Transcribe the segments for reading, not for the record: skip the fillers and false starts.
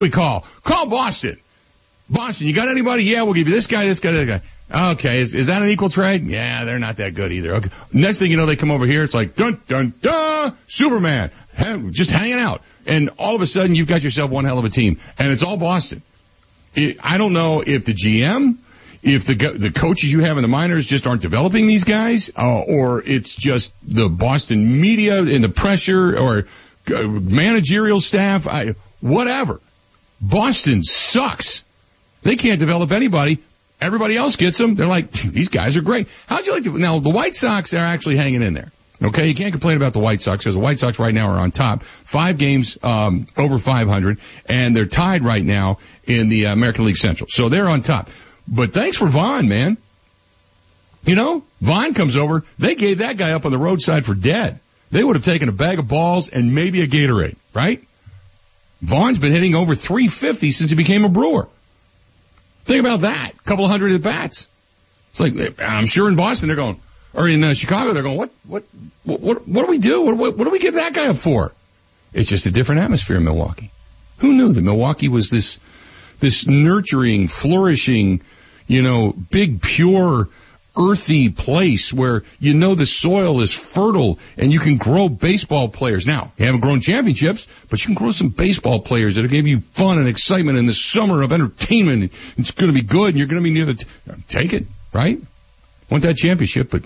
we call Boston. Boston, you got anybody? Yeah, we'll give you this guy, this guy, this guy. Okay, is that an equal trade? Yeah, they're not that good either. Okay. Next thing you know, they come over here. It's like, dun, dun, dun, Superman. Just hanging out. And all of a sudden, you've got yourself one hell of a team. And it's all Boston. I don't know if the GM, if the coaches you have in the minors just aren't developing these guys, or it's just the Boston media and the pressure, or managerial staff, whatever. Boston sucks. They can't develop anybody. Everybody else gets them. They're like, these guys are great. How'd you like to, now the White Sox are actually hanging in there. Okay, you can't complain about the White Sox because the White Sox right now are on top. 5 games, over 500, and they're tied right now in the American League Central. So they're on top. But thanks for Vaughn, man. You know, Vaughn comes over. They gave that guy up on the roadside for dead. They would have taken a bag of balls and maybe a Gatorade, right? Vaughn's been hitting over 350 since he became a Brewer. Think about that. A couple of hundred at bats. It's like, I'm sure in Boston they're going, or in Chicago they're going, what do we do? What do we give that guy up for? It's just a different atmosphere in Milwaukee. Who knew that Milwaukee was this nurturing, flourishing, big, pure, earthy place where the soil is fertile and you can grow baseball players. Now, you haven't grown championships, but you can grow some baseball players that'll give you fun and excitement in the summer of entertainment. It's going to be good and you're going to be near take it, right? Want that championship, but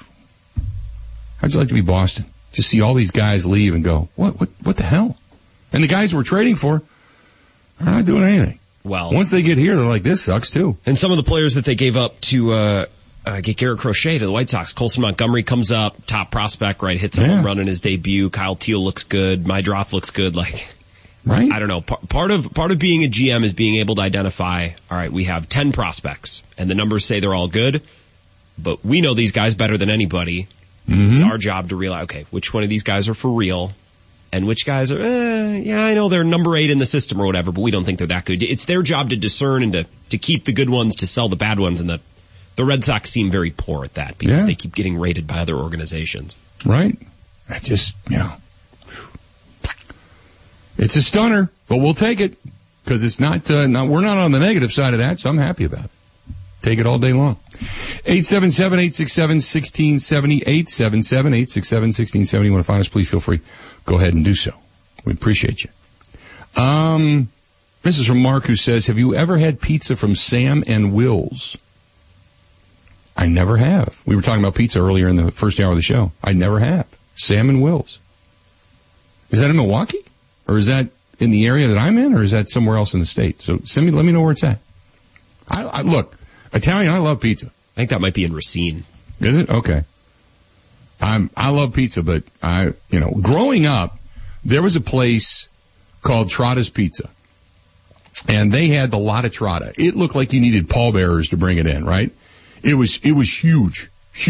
how'd you like to be Boston? Just see all these guys leave and go, what the hell? And the guys we're trading for are not doing anything. Well, once they get here, they're like, this sucks too. And some of the players that they gave up to, get Garrett Crochet to the White Sox. Colson Montgomery comes up, top prospect, right? Hits a home run in his debut. Kyle Teal looks good. Mydroth looks good. Right? I don't know. Part of being a GM is being able to identify, all right, we have 10 prospects and the numbers say they're all good, but we know these guys better than anybody. Mm-hmm. It's our job to realize, okay, which one of these guys are for real and which guys are, I know they're number 8 in the system or whatever, but we don't think they're that good. It's their job to discern and to keep the good ones, to sell the bad ones, and the Red Sox seem very poor at that because they keep getting rated by other organizations. Right. I just, it's a stunner, but we'll take it because it's not, we're not on the negative side of that, so I'm happy about it. Take it all day long. 877-867-1670, 877-867-1670. You want to find us, please feel free. Go ahead and do so. We appreciate you. This is from Mark, who says, have you ever had pizza from Sam and Will's? I never have. We were talking about pizza earlier in the first hour of the show. I never have. Sam and Will's. Is that in Milwaukee? Or is that in the area that I'm in? Or is that somewhere else in the state? So let me know where it's at. Look, Italian, I love pizza. I think that might be in Racine. Is it? Okay. I love pizza, but growing up, there was a place called Trotta's Pizza. And they had the Lotta Trotta. It looked like you needed pallbearers to bring it in, right? It was huge.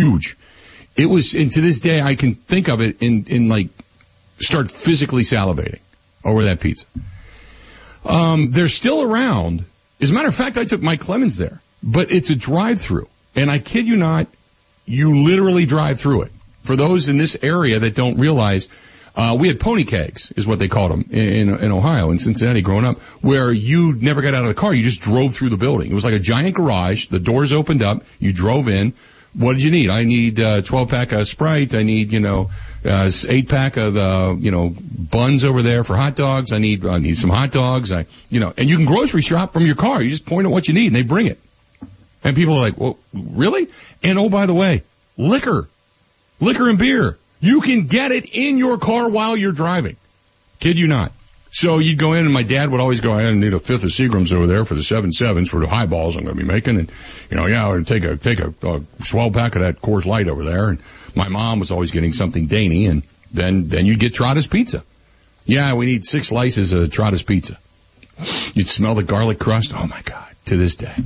It was, and to this day, I can think of it in start physically salivating over that pizza. They're still around. As a matter of fact, I took Mike Clemens there, but it's a drive-through. And I kid you not, you literally drive through it. For those in this area that don't realize, we had pony kegs, is what they called them in Ohio, in Cincinnati growing up, where you never got out of the car. You just drove through the building. It was like a giant garage. The doors opened up. You drove in. What did you need? I need 12-pack of Sprite. I need, 8-pack of, buns over there for hot dogs. I need some hot dogs. And you can grocery shop from your car. You just point at what you need and they bring it. And people are like, well, really? And oh, by the way, liquor and beer. You can get it in your car while you're driving. Kid you not. So you'd go in, and my dad would always go, I need a 5th of Seagram's over there for the 7-7s for the highballs I'm going to be making. And, I would take a 12-pack of that Coors Light over there. And my mom was always getting something Danny. And then you'd get Trotta's Pizza. Yeah, we need 6 slices of Trotta's Pizza. You'd smell the garlic crust. Oh, my God. To this day.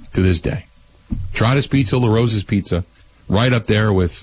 Trotta's Pizza, La Rosa's Pizza, right up there with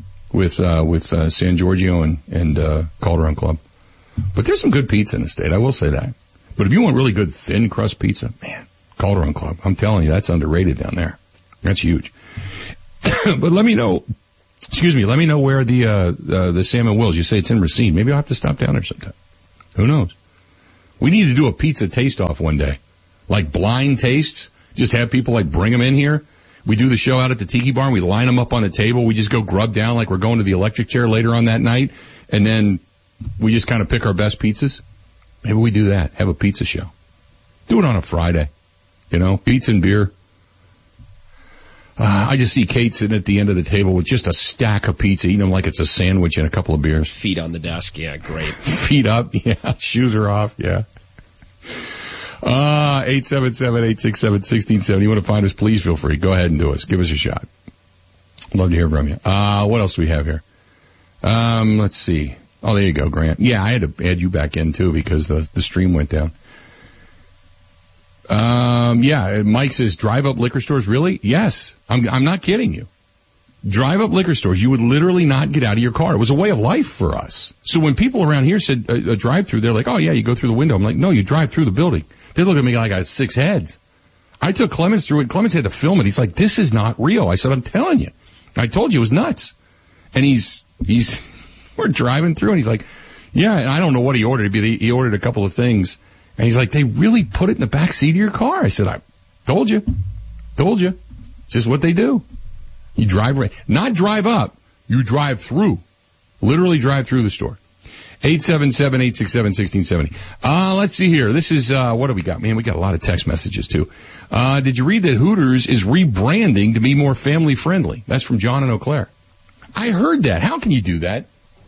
San Giorgio and Calderon Club. But there's some good pizza in the state, I will say that. But if you want really good thin crust pizza, man, Calderon Club, I'm telling you, that's underrated down there. That's huge. But let me know where the Sam and Will's, you say it's in Racine. Maybe I'll have to stop down there sometime. Who knows? We need to do a pizza taste-off one day. Like blind tastes. Just have people like bring them in here. We do the show out at the Tiki Bar and we line them up on the table. We just go grub down like we're going to the electric chair later on that night. And then we just kind of pick our best pizzas. Maybe we do that. Have a pizza show. Do it on a Friday. You know, pizza and beer. I just see Kate sitting at the end of the table with just a stack of pizza, eating them like it's a sandwich and a couple of beers. Feet on the desk. Yeah, great. Feet up. Yeah. Shoes are off. Yeah. 877-867-1670. You want to find us, please feel free. Go ahead and do us. Give us a shot. Love to hear from you. What else do we have here? Let's see. Oh, there you go, Grant. Yeah, I had to add you back in too because the stream went down. Yeah, Mike says drive up liquor stores. Really? Yes. I'm not kidding you. Drive up liquor stores. You would literally not get out of your car. It was a way of life for us. So when people around here said a drive through, they're like, oh yeah, you go through the window. I'm like, no, you drive through the building. They look at me like I had 6 heads. I took Clemens through it. Clemens had to film it. He's like, this is not real. I said, I'm telling you. I told you it was nuts. And we're driving through and he's like, yeah, and I don't know what he ordered. He ordered a couple of things. And he's like, they really put it in the back seat of your car. I said, I told you. It's just what they do. You drive, not drive up, you drive through. Literally drive through the store. 877-867-1670. Let's see here. This is, what do we got? Man, we got a lot of text messages too. Did you read that Hooters is rebranding to be more family friendly? That's from John in Eau Claire. I heard that. How can you do that?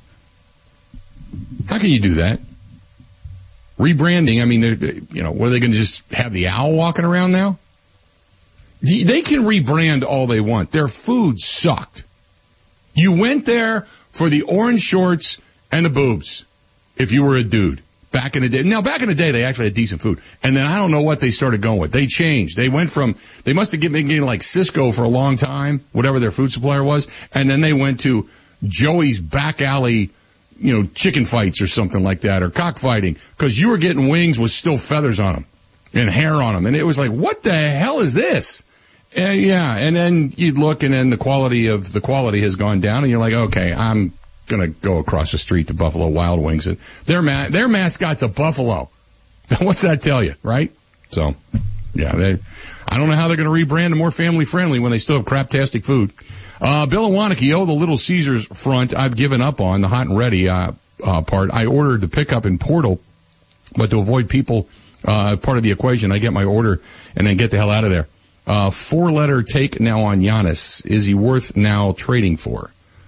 Rebranding, I mean, what are they going to just have the owl walking around now? They can rebrand all they want. Their food sucked. You went there for the orange shorts and the boobs, if you were a dude. Back in the day. Now, back in the day, they actually had decent food. And then I don't know what they started going with. They changed. They went from, they must have been getting like Cisco for a long time, whatever their food supplier was. And then they went to Joey's back alley, chicken fights or something like that, or cockfighting. Because you were getting wings with still feathers on them and hair on them. And it was like, what the hell is this? Yeah. And then you'd look and then the quality has gone down and you're like, okay, I'm going to go across the street to Buffalo Wild Wings and their mascot's a buffalo. What's that tell you, right? So, yeah, I don't know how they're going to rebrand to more family friendly when they still have craptastic food. Bill and Wanakee, the Little Caesars front I've given up on, the hot and ready, part. I ordered the pickup in Portal, but to avoid people, part of the equation, I get my order and then get the hell out of there. 4-letter take now on Giannis. Is he worth now trading for?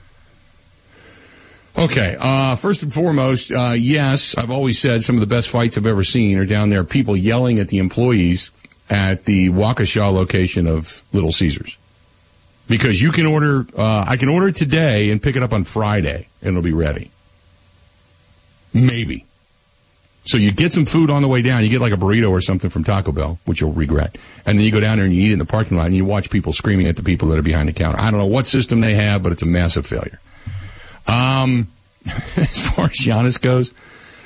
Okay, first and foremost, yes, I've always said some of the best fights I've ever seen are down there, people yelling at the employees at the Waukesha location of Little Caesars. Because you can order, I can order today and pick it up on Friday and it'll be ready. Maybe. So you get some food on the way down, you get like a burrito or something from Taco Bell, which you'll regret. And then you go down there and you eat it in the parking lot and you watch people screaming at the people that are behind the counter. I don't know what system they have, but it's a massive failure. As far as Giannis goes,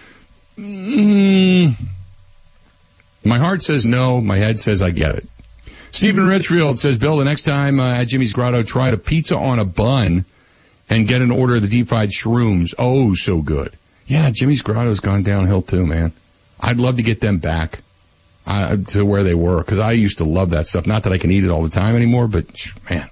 my heart says no, my head says I get it. Stephen Richfield says, Bill, the next time at Jimmy's Grotto, try a pizza on a bun and get an order of the deep-fried shrooms. Oh, so good. Yeah, Jimmy's Grotto's gone downhill too, man. I'd love to get them back to where they were, because I used to love that stuff. Not that I can eat it all the time anymore, but, man.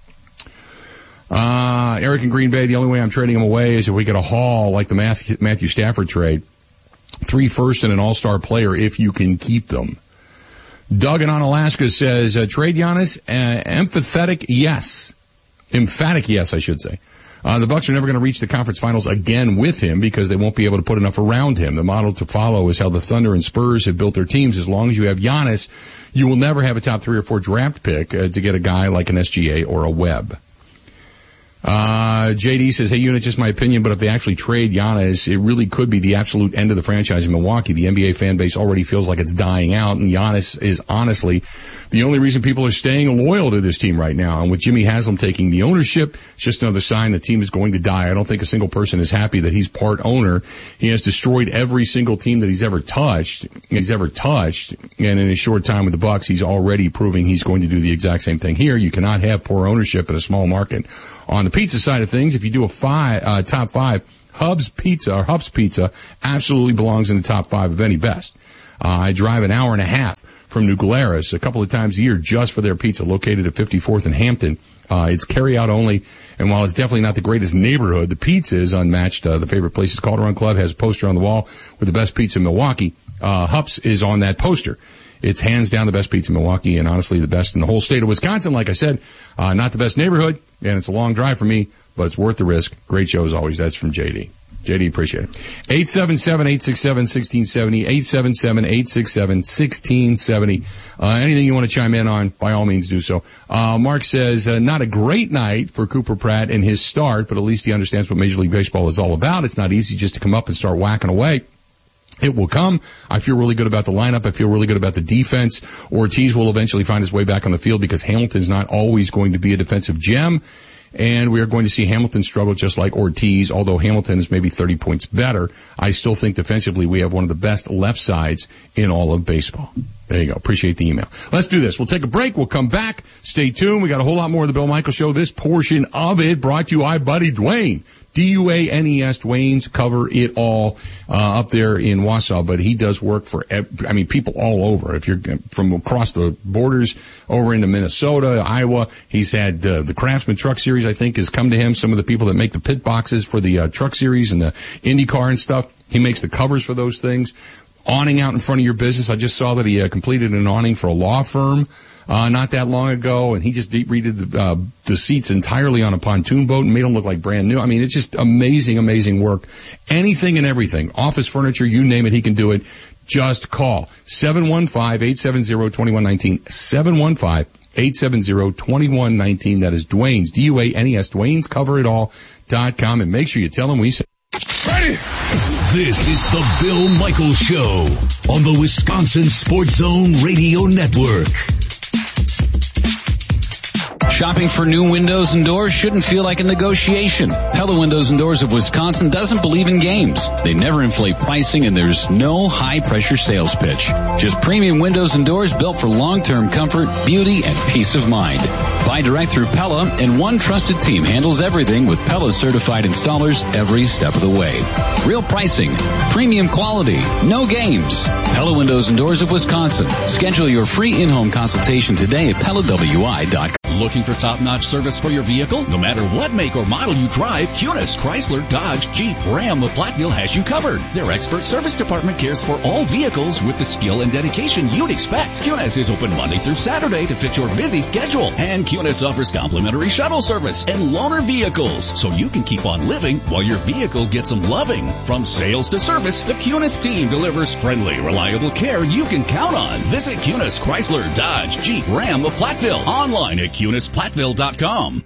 Eric in Green Bay, the only way I'm trading them away is if we get a haul like the Matthew Stafford trade. 3 firsts and an all-star player if you can keep them. Doug in Alaska says, trade Giannis, emphatic yes, I should say. The Bucks are never going to reach the conference finals again with him because they won't be able to put enough around him. The model to follow is how the Thunder and Spurs have built their teams. As long as you have Giannis, you will never have a top 3 or 4 draft pick to get a guy like an SGA or a Webb. JD says, hey, Unit, just my opinion, but if they actually trade Giannis, it really could be the absolute end of the franchise in Milwaukee. The NBA fan base already feels like it's dying out, and Giannis is honestly the only reason people are staying loyal to this team right now. And with Jimmy Haslam taking the ownership, it's just another sign the team is going to die. I don't think a single person is happy that he's part owner. He has destroyed every single team that he's ever touched, and in a short time with the Bucks, he's already proving he's going to do the exact same thing here. You cannot have poor ownership in a small market. On the pizza side of things, if you do a top 5, Hub's Pizza absolutely belongs in the top 5 of any best. I drive an hour and a half from New Glarus a couple of times a year just for their pizza, located at 54th and Hampton. It's carry out only, and while it's definitely not the greatest neighborhood, the pizza is unmatched. The favorite place is Calderon Club, has a poster on the wall with the best pizza in Milwaukee. Hups is on that poster. It's hands down the best pizza in Milwaukee, and honestly the best in the whole state of Wisconsin. Like I said, not the best neighborhood, and it's a long drive for me, but it's worth the risk. Great show as always. That's from JD. JD, appreciate it. 877-867-1670, 877-867-1670. Anything you want to chime in on, by all means do so. Mark says, not a great night for Cooper Pratt in his start, but at least he understands what Major League Baseball is all about. It's not easy just to come up and start whacking away. It will come. I feel really good about the lineup. I feel really good about the defense. Ortiz will eventually find his way back on the field because Hamilton's not always going to be a defensive gem. And we are going to see Hamilton struggle just like Ortiz, although Hamilton is maybe 30 points better. I still think defensively we have one of the best left sides in all of baseball. There you go. Appreciate the email. Let's do this. We'll take a break. We'll come back. Stay tuned. We got a whole lot more of the Bill Michaels Show. This portion of it brought to you by Buddy Dwayne. D-U-A-N-E-S. Dwayne's cover it all, up there in Wausau, but he does work for, people all over. If you're from across the borders over into Minnesota, Iowa, he's had, the Craftsman Truck Series, I think, has come to him. Some of the people that make the pit boxes for the, truck series and the IndyCar and stuff, he makes the covers for those things. Awning out in front of your business. I just saw that he completed an awning for a law firm not that long ago, and he just deep redid the seats entirely on a pontoon boat and made them look like brand new. I mean, it's just amazing, amazing work. Anything and everything. Office furniture, you name it, he can do it. Just call 715-870-2119. 715-870-2119. That is Dwayne's, D-U-A-N-E-S, Dwayne'sCoverItAll.com, and make sure you tell him we said. Ready? This is the Bill Michaels Show on the Wisconsin Sports Zone Radio Network. Shopping for new windows and doors shouldn't feel like a negotiation. Pella Windows and Doors of Wisconsin doesn't believe in games. They never inflate pricing, and there's no high-pressure sales pitch. Just premium windows and doors built for long-term comfort, beauty, and peace of mind. Buy direct through Pella, and one trusted team handles everything with Pella certified installers every step of the way. Real pricing, premium quality, no games. Pella Windows and Doors of Wisconsin. Schedule your free in-home consultation today at PellaWI.com. Looking for top-notch service for your vehicle? No matter what make or model you drive, Kunis, Chrysler, Dodge, Jeep, Ram of Platteville has you covered. Their expert service department cares for all vehicles with the skill and dedication you'd expect. Kunis is open Monday through Saturday to fit your busy schedule. And Kunis offers complimentary shuttle service and loaner vehicles, so you can keep on living while your vehicle gets some loving. From sales to service, the Kunis team delivers friendly, reliable care you can count on. Visit Kunis, Chrysler, Dodge, Jeep, Ram of Platteville. Online at KunisPlatteville.com.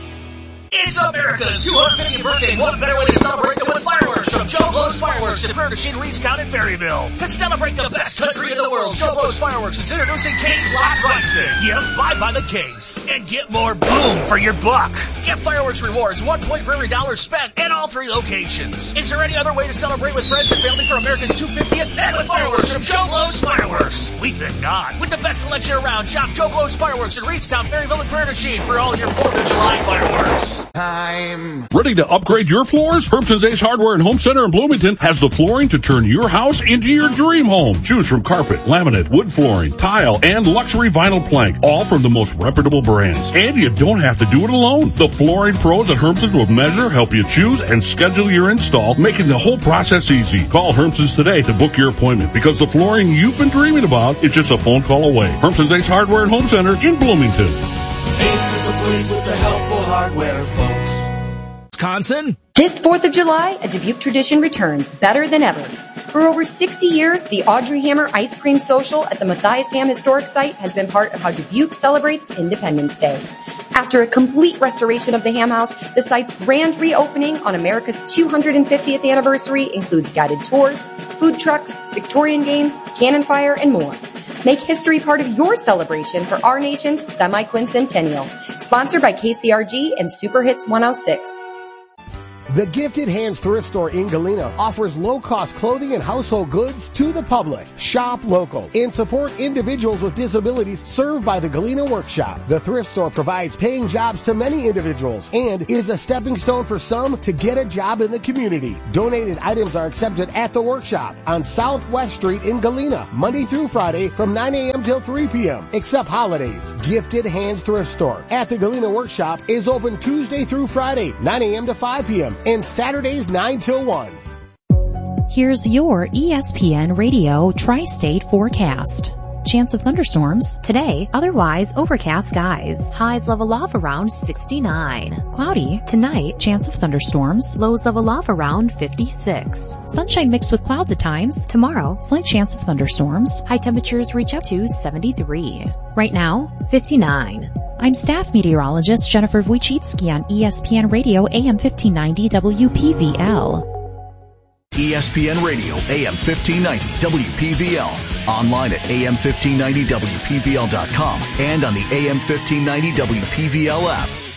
It's America's 250th birthday. What better way to celebrate than with fireworks from Joe Blow's Fireworks in Prairie du Chien, Reedstown, and Ferryville. To celebrate the best country in the world, Joe Blow's Fireworks is introducing case slot pricing. Yep, 5 by the case. And get more boom for your buck. Get fireworks rewards, 1 point for every dollar spent in all 3 locations. Is there any other way to celebrate with friends and family for America's 250th and with fireworks from Joe Blow's Fireworks? We think not. With the best selection around, shop Joe Blow's Fireworks in Reedstown, Ferryville, and Prairie du Chien for all your 4th of July fireworks. Ready to upgrade your floors? Hermson's Ace Hardware and Home Center in Bloomington has the flooring to turn your house into your dream home. Choose from carpet, laminate, wood flooring, tile, and luxury vinyl plank, all from the most reputable brands. And you don't have to do it alone. The flooring pros at Hermson's will measure, help you choose, and schedule your install, making the whole process easy. Call Hermson's today to book your appointment, because the flooring you've been dreaming about is just a phone call away. Hermson's Ace Hardware and Home Center in Bloomington. Ace is the place with the helpful hardware, folks. Wisconsin? This 4th of July, a Dubuque tradition returns better than ever. For over 60 years, the Audrey Hammer Ice Cream Social at the Matthias Ham Historic Site has been part of how Dubuque celebrates Independence Day. After a complete restoration of the Ham House, the site's grand reopening on America's 250th anniversary includes guided tours, food trucks, Victorian games, cannon fire, and more. Make history part of your celebration for our nation's semi-quincentennial. Sponsored by KCRG and Super Hits 106. The Gifted Hands Thrift Store in Galena offers low-cost clothing and household goods to the public. Shop local and support individuals with disabilities served by the Galena Workshop. The thrift store provides paying jobs to many individuals and is a stepping stone for some to get a job in the community. Donated items are accepted at the workshop on Southwest Street in Galena, Monday through Friday from 9 a.m. till 3 p.m., except holidays. Gifted Hands Thrift Store at the Galena Workshop is open Tuesday through Friday, 9 a.m. to 5 p.m., and Saturdays 9 till 1. Here's your ESPN Radio Tri-State forecast. Chance of thunderstorms today, otherwise overcast skies. Highs level off around 69. Cloudy tonight, chance of thunderstorms. Lows level off around 56. Sunshine mixed with clouds at times. Tomorrow, slight chance of thunderstorms. High temperatures reach up to 73. Right now, 59. I'm staff meteorologist Jennifer Wojcicki on ESPN Radio AM 1590 WPVL. ESPN Radio, AM 1590, WPVL. Online at AM1590WPVL.com and on the AM 1590 WPVL app.